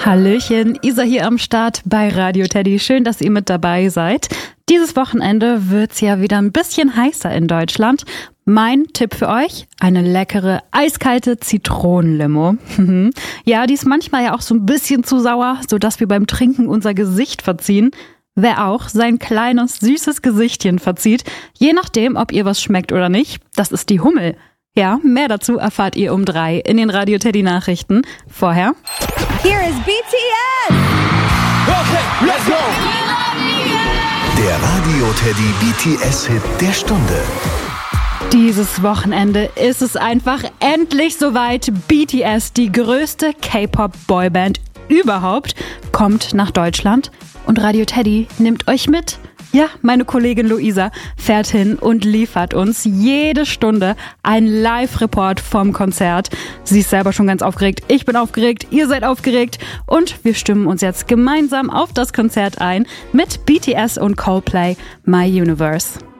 Hallöchen, Isa hier am Start bei Radio Teddy. Schön, dass ihr mit dabei seid. Dieses Wochenende wird's ja wieder ein bisschen heißer in Deutschland. Mein Tipp für euch, eine leckere, eiskalte Zitronenlimo. Ja, die ist manchmal ja auch so ein bisschen zu sauer, sodass wir beim Trinken unser Gesicht verziehen. Wer auch sein kleines, süßes Gesichtchen verzieht, je nachdem, ob ihr was schmeckt oder nicht, das ist die Hummel. Ja, mehr dazu erfahrt ihr um 3 in den Radio Teddy Nachrichten. Vorher Here is BTS! Okay, let's go! Der Radio Teddy BTS-Hit der Stunde. Dieses Wochenende ist es einfach endlich soweit. BTS, die größte K-Pop-Boyband überhaupt, kommt nach Deutschland und Radio Teddy nimmt euch mit. Ja, meine Kollegin Luisa fährt hin und liefert uns jede Stunde einen Live-Report vom Konzert. Sie ist selber schon ganz aufgeregt, ich bin aufgeregt, ihr seid aufgeregt und wir stimmen uns jetzt gemeinsam auf das Konzert ein mit BTS und Coldplay My Universe.